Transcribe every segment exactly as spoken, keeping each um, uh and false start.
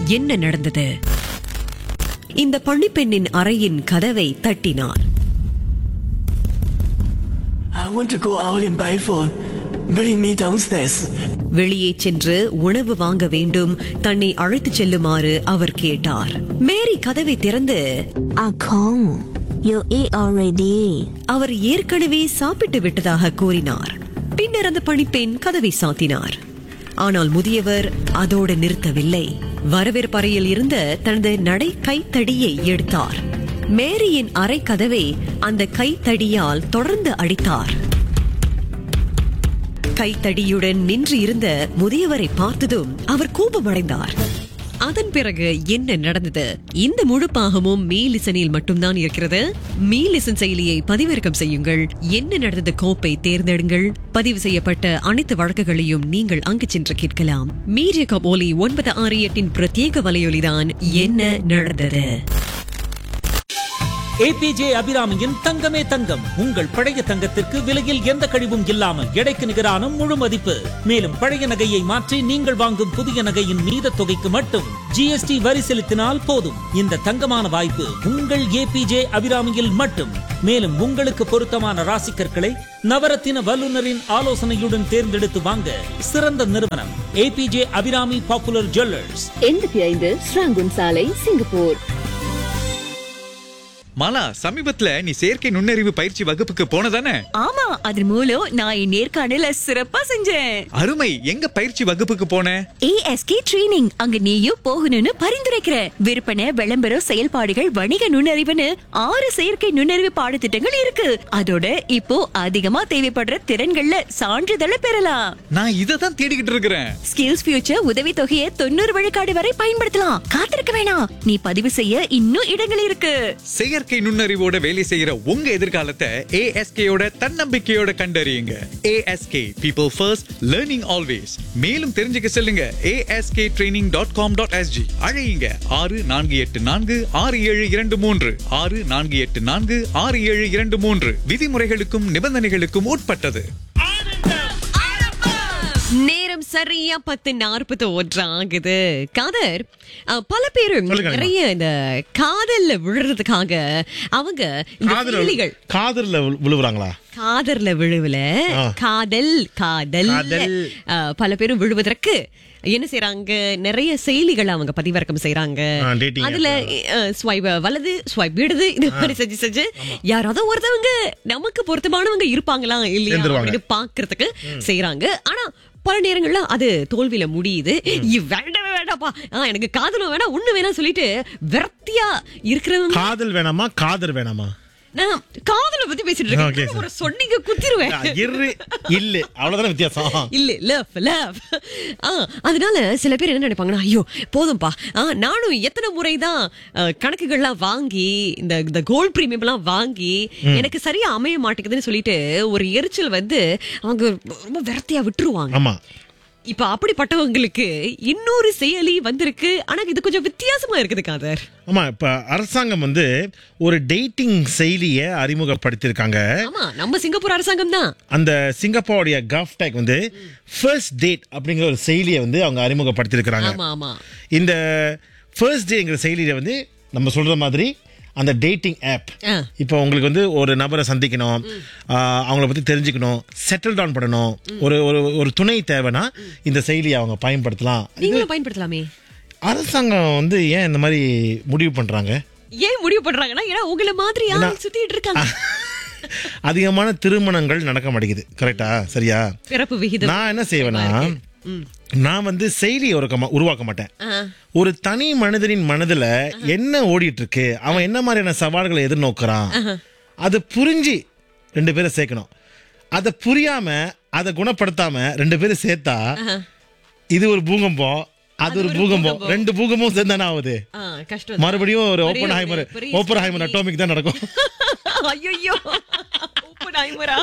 என்ன நடந்தது? இந்த பணிப்பெண்ணின் அறையின் கதவை தட்டினார். I want to go out and buy food. Bring me downstairs. வெளியே சென்று உணவு வாங்க வேண்டும், தன்னை அழைத்துச் செல்லுமாறு அவர் கேட்டார். மேரி கதவை திறந்து, Akong, you eat already. அவர் ஏற்கனவே சாப்பிட்டு விட்டதாக கூறினார். பின்னர் அந்த பணிப்பெண் கதவை சாத்தினார். ஆனால் முதியவர் அதோடு நிறுத்தவில்லை. வரவேற்பறையில் இருந்த தனது நடை கைத்தடியை எடுத்தார். மேரியின் அறை கதவை அந்த கைத்தடியால் தொடர்ந்து அடித்தார். கைத்தடியுடன் நின்று இருந்த முதியவரை பார்த்ததும் அவர் கோபமடைந்தார். அதன் பிறகு என்ன நடந்தது? இந்த முழு பாகமும் மீ லிசனில் மட்டும்தான் இருக்கிறது. மீ லிசன் செயலியை பதிவிறக்கம் செய்யுங்கள். என்ன நடந்தது கோப்பை தேர்ந்தெடுங்கள். பதிவு செய்யப்பட்ட அனைத்து வழக்குகளையும் நீங்கள் அங்கு சென்று கேட்கலாம். மீடியா கபோலி ஒன்பது ஆறு எட்டின் பிரத்யேக வலையொலிதான் என்ன நடந்தது. ஏபிஜே அபிராமியின் தங்கமே தங்கம். உங்கள் பழைய தங்கத்திற்கு விலையில் எந்த கழிவும் இல்லாமல் எடைக்கு நிகரான முழு மதிப்பு. மேலும் பழைய நகையை மாற்றி நீங்கள் வாங்கும் புதிய நகையின் மீத தொகைக்கு மட்டும் ஜிஎஸ்டி வரி செலுத்தினால் போதும். இந்த தங்கமான வாய்ப்பு உங்கள் ஏபிஜே அபிராமியில் மட்டும். மேலும் உங்களுக்கு பொருத்தமான ராசிக்கற்களை நவரத்தின வல்லுநரின் ஆலோசனையுடன் தேர்ந்தெடுத்து வாங்க சிறந்த நிறுவனம் ஏபிஜே அபிராமி பாப்புலர் ஜுவல்லர்ஸ், எண்பத்தி ஐந்து ஸ்ராங்குன் சாலை, சிங்கப்பூர். மாலா, சமீபத்துல நீ செயற்கை நுண்ணறிவு பயிற்சி வகுப்புக்கு போனதானே? ஆமா, அது மூலம் நான் என் நேர்காணல சிறப்பா செஞ்சேன். அருமை. எங்க பயிற்சி வகுப்புக்கு போன? ASK training. அங்க நீயும் போகணும்னு பரிந்துரைக்கிறேன். விற்பனை, விளம்பரம், செயல்பாடுகள், வணிக நுண்ணறிவுன்னு ஆறு செயற்கை நுண்ணறிவு பாடத்திட்டங்கள் இருக்கு. அதோட இப்போ அதிகமா தேவைப்படுற திறன்கள்ல சான்றிதழை பெறலாம். நான் இத தான் தேடிக்கிட்டு இருக்கிறேன். ஸ்கில்ஸ் ஃபியூச்சர் உதவி தொகையை தொண்ணூறு விழுக்காடு வரை பயன்படுத்தலாம். காத்திருக்க வேணாம், நீ பதிவு செய்ய இன்னும் இடங்கள் இருக்கு. செயற்கை நுண்ணறிவோட வேலை செய்யற உங்க எதிர்காலத்தை ஏஎஸ்கேயோட தன்னம்பிக்கையோட கண்டறியுங்க. ASK, people first, learning always. மேலும் தெரிஞ்சுக்க செல்லுங்க ASK training dot com dot SG. அழையுங்க ஆறு நான்கு எட்டு நான்கு ஆறு ஏழு இரண்டு மூன்று ஆறு நான்கு எட்டு நான்கு ஆறு ஏழு இரண்டு மூன்று. விதிமுறைகளுக்கும் நிபந்தனைகளுக்கும் உட்பட்டது. நேரம் சரியா பத்து நாற்பத்தி ஒன்று ஆகுது. காதர், பல பேரும் நிறைய இந்த காதல்ல விழுறதுக்காக அவங்க இந்த காதல்ல விழுவுறாங்களா? காதல்ல விழுவுல காதல் காதல் பல பேரும் விழுவதற்கு என்ன செய்யறாங்க? நிறைய செயலிகள் அவங்க பதிவிறக்கம் செய்யறாங்க. அதுல ஸ்வைப் வலது, ஸ்வைப் விடுது, இது மாதிரி செஞ்சு செஞ்சு யாராவது ஒருத்தவங்க நமக்கு பொருத்தமானவங்க இருப்பாங்களா இல்லையா அப்படின்னு பாக்குறதுக்கு செய்யறாங்க. ஆனா பல நேரங்கள்ல அது தோல்வியில முடியுது. வேண்டாம் வேண்டாப்பா, எனக்கு காதலும் வேணாம், ஒண்ணு வேணாம் சொல்லிட்டு விரக்தியா இருக்கிறவங்க. காதல் வேணாமா காதல் வேணாமா? நான் காதலை பத்தி பேசிட்டு இருக்கேன். ஒரு சொன்னீங்க குத்திருவேன். இல்ல, அவ்வளவுதான் வித்தியாசம். இல்ல, லவ் லவ். அதனால சில பேர் என்ன நினைப்பாங்கன்னா, ஐயோ போதும்பா, நானும் எத்தனை முறைதான் கணக்குகள்லாம் வாங்கி இந்த கோல்ட் பிரீமியம் எல்லாம் வாங்கி எனக்கு சரியா அமைய மாட்டேங்குதுன்னு சொல்லிட்டு ஒரு எரிச்சல் வந்து அவங்க ரொம்ப விரக்தியா விட்டுருவாங்க. ஆமா. இப்ப அப்படிப்பட்டவங்களுக்கு இன்னொரு செயலி வந்திருக்கு. ஆனா இது கொஞ்சம் வித்தியாசமா இருக்குது காதர். ஆமா, இப்ப அரசாங்கம் வந்து ஒரு டேட்டிங் செயலியை அறிமுகப்படுத்திருக்காங்க. ஆமா, நம்ம சிங்கப்பூர் அரசாங்கம் தான். அந்த சிங்கப்பூருடைய கவ்டெக் வந்து ஃபர்ஸ்ட் டேட் அப்படிங்கிற ஒரு செயலியை வந்து அவங்க அறிமுகப்படுத்திருக்காங்க. ஆமா ஆமா. இந்த ஃபர்ஸ்ட் டேங்கிற செயலியில வந்து நம்ம சொல்ற மாதிரி அந்த டேட்டிங் ஆப், இப்போ உங்களுக்கு வந்து ஒரு நபரை சந்திக்கணும், அவங்கள பத்தி தெரிஞ்சுக்கணும், செட்டில் டவுன் பண்ணணும், ஒரு ஒரு துணை தேவைன்னா இந்த செயலியை அவங்க பயன்படுத்தலாம். நீங்களும் பயன்படுத்தலாமே. அரசாங்கம் வந்து ஏன் இந்த மாதிரி முடிவு பண்றாங்க? ஏன் முடிவு பண்றாங்கன்னா, ஏன்னா உங்களை மாதிரி யாரும் சுத்திட்டு இருக்காங்க. அதிகமான திருமணங்கள் நடக்க மாட்டேங்குது. கரெக்டா? சரியா? பிறப்பு விகிதம். நான் என்ன செய்வேன்னா, நான் வந்து செயலி உருவாக்க மாட்டேன். ஒரு தனி மனிதனின் மனதுல என்ன ஓடிட்டு இருக்கு, அவன் என்ன மாதிரியான சவால்களை எதிர்நோக்குறான், அது புரிஞ்சு ரெண்டு பேரும் சேர்க்கணும். அதை புரியாம அதை குணப்படுத்தாம ரெண்டு பேரும் சேர்த்தா இது ஒரு பூகம்பம், அது ஒரு பூகம்பம், ரெண்டு பூகம்பம் சேர்ந்தானே ஆகுது. மறுபடியும் ஒரு ஓப்பன் ஹைமர் ஓப்பன் ஹைமர் அட்டாமிக் தான் நடக்கும். ஐயோ, ஓப்பன் ஹைமரா?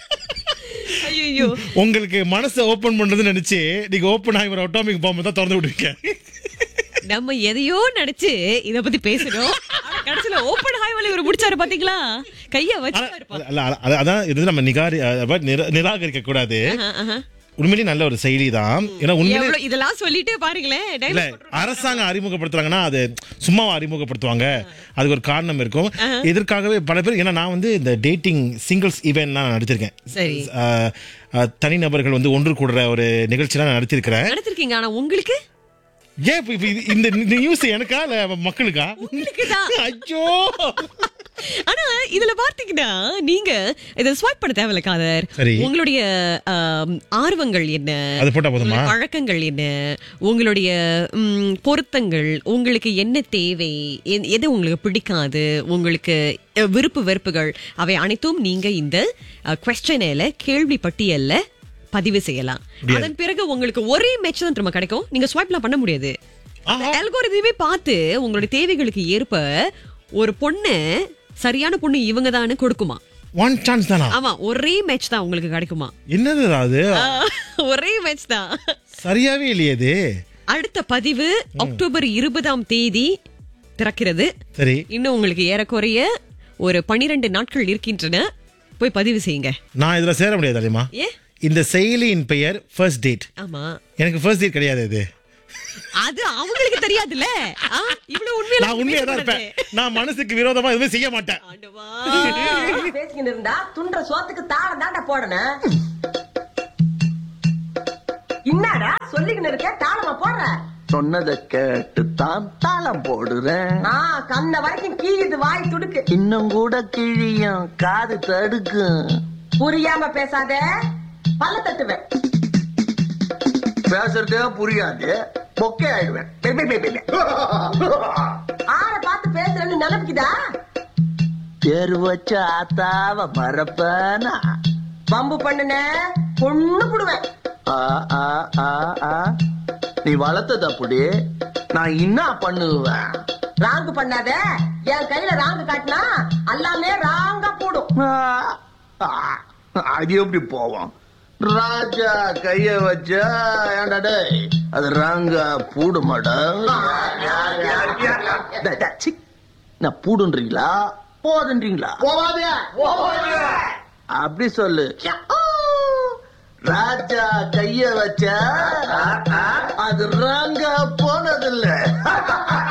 ஐயோ, உங்களுக்கு மனசை ஓபன் பண்றதுன்னு நினைச்சு நீங்க ஓப்பன் ஹைமர் அட்டாமிக் பாம்பு தான் திறந்து விடுவீங்க. நம்ம எதையோ நினைச்சு இத பத்தி பேசுறோம். கடைசில ஓப்பன் ஹைமர்ல ஒரு முடிச்சாரு பாத்தீங்களா? கைய வச்சு அதான் இது நம்ம நிராகரிக்க கூடாது. உண்மையிலேயே நல்ல ஒரு செயலி தான். ஏன்னா உண்மையிலே எவ்வளவு இதெல்லாம் சொல்லிட்டே பாருங்களேன். இல்ல dialogue போட்டுருவாங்க. அரசாங்கம் அறிமுகப்படுத்துறாங்கன்னா அது சும்மாவா அறிமுகப்படுத்துவாங்க, அதுக்கு ஒரு காரணம் இருக்கும். இதற்காகவே பல பேர், ஏன்னா நான் வந்து இந்த டேட்டிங் சிங்கிள்ஸ் ஈவென்ட் நான் நடத்திருக்கேன். சரி. அஹ், அஹ், தனிநபர்கள் வந்து ஒன்று கூடுற ஒரு நிகழ்ச்சிலாம் நான் நடத்திருக்கிறேன். நடத்திருக்கீங்க. ஆனா உங்களுக்கு ஏன் இப்ப இப்ப இது- இந்த நியூஸ் எனக்கா இல்ல மக்களுக்கா? உங்களுக்குதான். ஐயோ, ஆனா இதுல பார்த்தீங்கன்னா நீங்க இத ஸ்வைப் பண்ண தேவையில்ல காதர். சரி. உங்களுடைய ஆம், ஆர்வங்கள் என்ன, அது போட்டா போதுமா? உங்களுடைய பழக்கங்கள் என்ன, உங்களுடைய ம், பொருத்தங்கள், உங்களுக்கு என்ன தேவை, எ- எது உங்களுக்கு பிடிக்காது, உங்களுக்கு அஹ், விருப்பு வெறுப்புகள், அவை அனைத்தும் நீங்க இந்த கொஸ்டின்ல கேள்வி பட்டியல்ல பதிவு செய்யலாம். அதன் பிறகு உங்களுக்கு ஒரே மேட்ச் தான் திரும்ப கிடைக்கும். நீங்க ஸ்வைப்லாம் பண்ண முடியாது. அல்கோரிதமே பார்த்து உங்களுடைய தேவைகளுக்கு ஏற்ப ஒரு பொண்ணு சரியான பொண்ணு இவங்க தான் கொடுக்குமா. ஒன் சான்ஸ் தானா? ஆமா, ஒரே மேட்ச் தான் உங்களுக்கு கிடைக்குமா. என்னது அது? ஆஹ், ஒரே மேட்ச் தான். சரியாவே இல்லையே இது. அடுத்த பதிவு அக்டோபர் இருபதாம் தேதி திறக்கிறது. சரி, இன்னும் உங்களுக்கு ஏறக்குறைய ஒரு பனிரெண்டு நாட்கள் இருக்கின்றன. போய் பதிவு செய்யுங்க. நான் இதுல சேர முடியாது தெரியுமா? ஏ இந்த செயலியின் பெயர் ஃபர்ஸ்ட் டேட். ஆமா, எனக்கு ஃபர்ஸ்ட் டேட் கிடையாது. இது அது அவங்களுக்கு தெரியாதுல்ல. ஆ, இவ்வளவு உண்மையில நான் உண்மையா தான் இருப்பேன். நான் மனசுக்கு விரோதமா எதுவுமே செய்ய மாட்டேன். ஆண்டவா. பேசிக்கிட்டு இருந்தா துண்ட சோத்துக்கு தாளம் தாண்டா போடணும். என்னடா சொல்லிக்கிட்டு இருக்க, தாளமா போடுற? சொன்னதை கேட்டு தான் தாளம் போடுறேன். ஆ, கண்ண வரைக்கும் கீழிது வாய் துடுக்கு. இன்னும் கூட கிழியும் காது தடுக்கும். புரியாம பேசாத, பல்ல தட்டுவேன். பேசுறதே புரியாது, பொக்கே ஆயிடுவேன். பெ, பெ, பெ, பெ, பெ. ஆற பார்த்து பேசுறேன்னு நினைப்புக்குதா? பேரு வச்ச ஆத்தாவ மறப்பனா? பம்பு பண்ணுன பொண்ணு புடுவேன். ஆ, ஆ, ஆ, ஆ. நீ வளர்த்தது அப்படி, நான் என்ன பண்ணுவேன்? ராங்கு பண்ணாத, என் கையில ராங்கு காட்டினா எல்லாமே ராங்கா போடும். ஆ, ஆ, அது எப்படி போவோம்? ராஜா கைய வச்சா ஏன்டா டேய், அது ராங்கா பூடுமாடா? டேய், டேய், சீ. நான் பூடுன்றீங்களா போதுன்றீங்களா? அப்படி சொல்லு. ராஜா கைய வச்சா அது ராங்கா போனதில்லை.